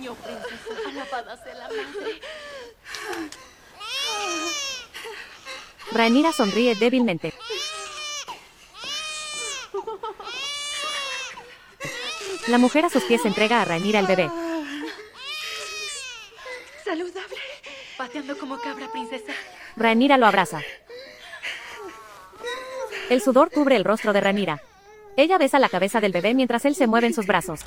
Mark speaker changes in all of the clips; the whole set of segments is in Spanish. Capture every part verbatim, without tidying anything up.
Speaker 1: niño, princesa. Alabada sea la madre.
Speaker 2: Rhaenyra sonríe débilmente. La mujer a sus pies entrega a Rhaenyra el bebé.
Speaker 1: Saludable. Pateando como cabra, princesa.
Speaker 2: Rhaenyra lo abraza. El sudor cubre el rostro de Rhaenyra. Ella besa la cabeza del bebé mientras él se mueve en sus brazos.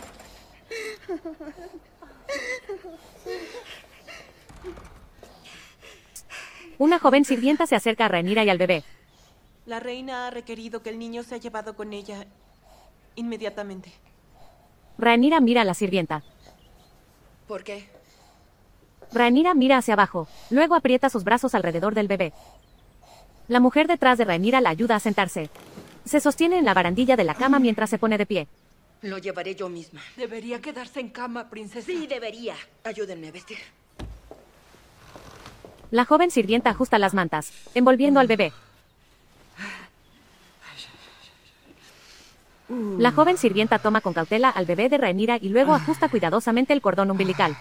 Speaker 2: Una joven sirvienta se acerca a Rhaenyra y al bebé.
Speaker 3: La reina ha requerido que el niño sea llevado con ella inmediatamente.
Speaker 2: Rhaenyra mira a la sirvienta.
Speaker 4: ¿Por qué?
Speaker 2: Rhaenyra mira hacia abajo, luego aprieta sus brazos alrededor del bebé. La mujer detrás de Rhaenyra la ayuda a sentarse. Se sostiene en la barandilla de la cama mientras se pone de pie.
Speaker 4: Lo llevaré yo misma.
Speaker 1: Debería quedarse en cama, princesa.
Speaker 4: Sí, debería. Ayúdenme a vestir.
Speaker 2: La joven sirvienta ajusta las mantas, envolviendo al bebé. La joven sirvienta toma con cautela al bebé de Rhaenyra y luego ajusta cuidadosamente el cordón umbilical.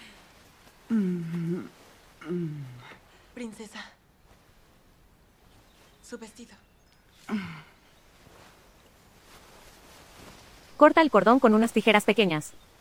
Speaker 3: Princesa. Su vestido.
Speaker 2: Corta el cordón con unas tijeras pequeñas.